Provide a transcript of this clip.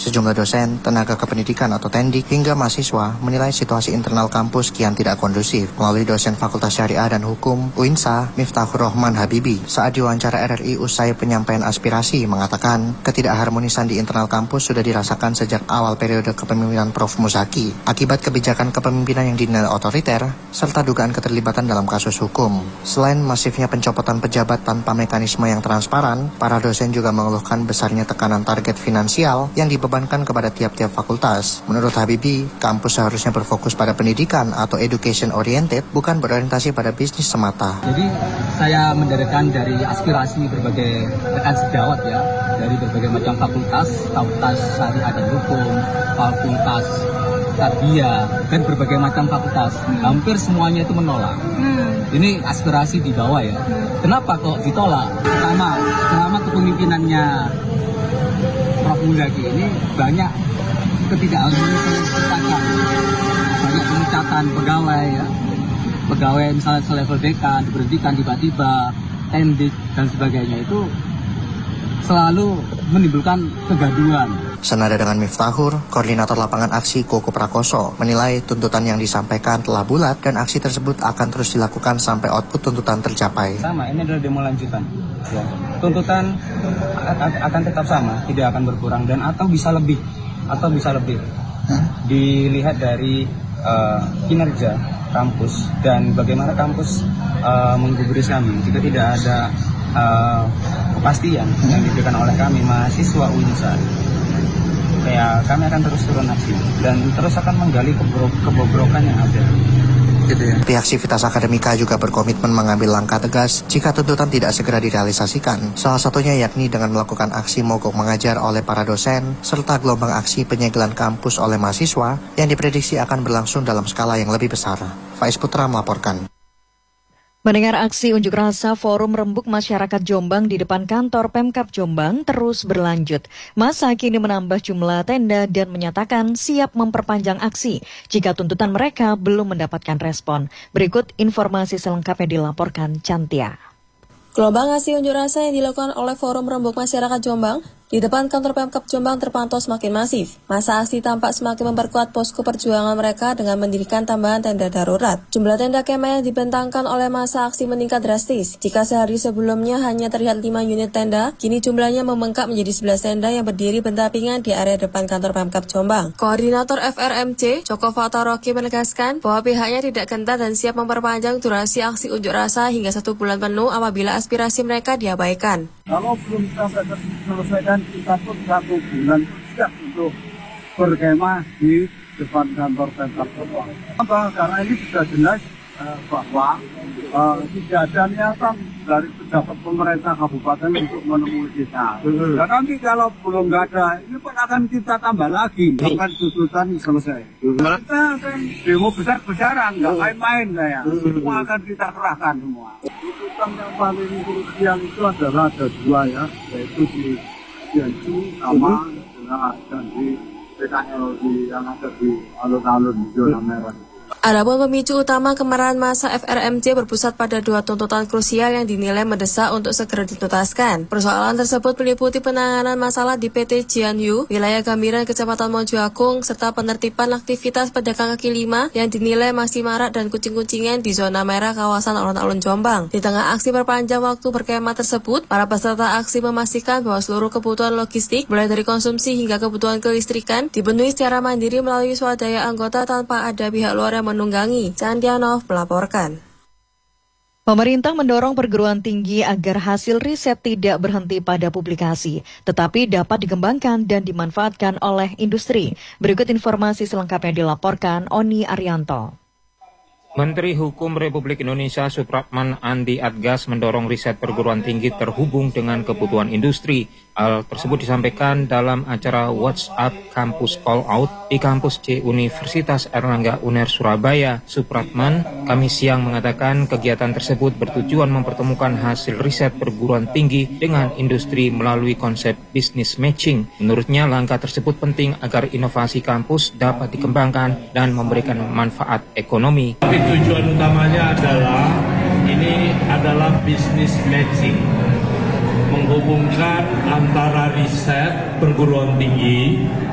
Sejumlah dosen, tenaga kependidikan atau tendik, hingga mahasiswa menilai situasi internal kampus kian tidak kondusif. Melalui dosen Fakultas Syariah dan Hukum UINSA, Miftahur Rahman Habibi, saat diwawancara RRI usai penyampaian aspirasi, mengatakan ketidakharmonisan di internal kampus sudah dirasakan sejak awal periode kepemimpinan Prof. Muzaki, akibat kebijakan kepemimpinan yang dinilai otoriter, serta dugaan keterlibatan dalam kasus hukum. Selain masifnya pencopotan pejabat tanpa mekanisme yang transparan, para dosen juga mengeluhkan besarnya tekanan target finansial yang dibebankan kepada tiap-tiap fakultas. Menurut Habibi, kampus seharusnya berfokus pada pendidikan atau education oriented, bukan berorientasi pada bisnis semata. Jadi saya mendirikan dari aspirasi berbagai rekan sejawat ya, dari berbagai macam fakultas syariah dan hukum, fakultas tarbiyah, dan berbagai macam fakultas. Hampir semuanya itu menolak. Ini aspirasi di bawah ya. Kenapa kok ditolak? Pertama, selama kepemimpinannya Prof. Muzaki ini banyak ketidakharmonisan yang terpecahkan. Banyak pemecatan pegawai ya. Pegawai misalnya selevel dekan, diberhentikan tiba-tiba, tendik dan sebagainya itu selalu menimbulkan kegaduhan. Senada dengan Miftahur, koordinator lapangan aksi Koko Prakoso menilai tuntutan yang disampaikan telah bulat dan aksi tersebut akan terus dilakukan sampai output tuntutan tercapai. Sama, ini adalah demo lanjutan. Ya. Tuntutan akan tetap sama, tidak akan berkurang dan atau bisa lebih. Dilihat dari kinerja kampus dan bagaimana kampus menggubris kami. Jika tidak ada kepastian yang diberikan oleh kami mahasiswa UINSA, ya kami akan terus turun aksi dan terus akan menggali kebobrokan yang ada. Pihak Sivitas Akademika juga berkomitmen mengambil langkah tegas jika tuntutan tidak segera direalisasikan. Salah satunya yakni dengan melakukan aksi mogok mengajar oleh para dosen, serta gelombang aksi penyegelan kampus oleh mahasiswa yang diprediksi akan berlangsung dalam skala yang lebih besar. Faiz Putra melaporkan. Mendengar aksi unjuk rasa Forum Rembuk Masyarakat Jombang di depan kantor Pemkab Jombang terus berlanjut. Massa kini menambah jumlah tenda dan menyatakan siap memperpanjang aksi jika tuntutan mereka belum mendapatkan respon. Berikut informasi selengkapnya dilaporkan Cantia. Gelombang aksi unjuk rasa yang dilakukan oleh Forum Rembuk Masyarakat Jombang di depan kantor Pemkab Jombang terpantau semakin masif. Masa aksi tampak semakin memperkuat posko perjuangan mereka dengan mendirikan tambahan tenda darurat. Jumlah tenda kemah yang dibentangkan oleh masa aksi meningkat drastis. Jika sehari sebelumnya hanya terlihat 5 unit tenda, kini jumlahnya membengkak menjadi 11 tenda yang berdiri berdampingan di area depan kantor Pemkab Jombang. Koordinator FRMC, Joko Fataroki menegaskan bahwa pihaknya tidak gentar dan siap memperpanjang durasi aksi unjuk rasa hingga 1 bulan penuh apabila aspirasi mereka diabaikan. Kalau belum selesaikan, kita pun 1 bulan siap untuk berkemah di depan kantor Pemkab Jombang. Karena ini sudah jelas bahwa tidak ada niatan dari pejabat pemerintah kabupaten untuk menemui kita. Dan nanti kalau belum nggak ada, ini pun akan kita tambah lagi. Bahkan tuntutan selesai. Kita akan demo besar-besaran, nggak main-main saya. Semua akan kita kerahkan semua. Tuntutan yang paling krusial itu adalah ada 2 ya, yaitu di Janji sama dan di PKL yang ada di alun-alun zona merah. Adapun pemicu utama kemarahan massa FRMC berpusat pada 2 tuntutan krusial yang dinilai mendesak untuk segera dituntaskan. Persoalan tersebut meliputi penanganan masalah di PT Jianyu, wilayah Gambiran, Kecamatan Mojoakung, serta penertiban aktivitas pedagang kaki lima yang dinilai masih marak dan kucing-kucingan di zona merah kawasan alun-alun Jombang. Di tengah aksi perpanjang waktu berkemah tersebut, para peserta aksi memastikan bahwa seluruh kebutuhan logistik, mulai dari konsumsi hingga kebutuhan kelistrikan, dipenuhi secara mandiri melalui swadaya anggota tanpa ada pihak luar yang menunggangi. Candianov melaporkan. Pemerintah mendorong perguruan tinggi agar hasil riset tidak berhenti pada publikasi, tetapi dapat dikembangkan dan dimanfaatkan oleh industri. Berikut informasi selengkapnya dilaporkan Oni Arianto. Menteri Hukum Republik Indonesia Supratman Andi Adgas mendorong riset perguruan tinggi terhubung dengan kebutuhan industri. Hal tersebut disampaikan dalam acara WhatsApp Campus Call Out di kampus C Universitas Airlangga UNER Surabaya. Supratman Kamis siang mengatakan kegiatan tersebut bertujuan mempertemukan hasil riset perguruan tinggi dengan industri melalui konsep business matching. Menurutnya langkah tersebut penting agar inovasi kampus dapat dikembangkan dan memberikan manfaat ekonomi. Tujuan utamanya adalah business matching, menghubungkan antara riset perguruan tinggi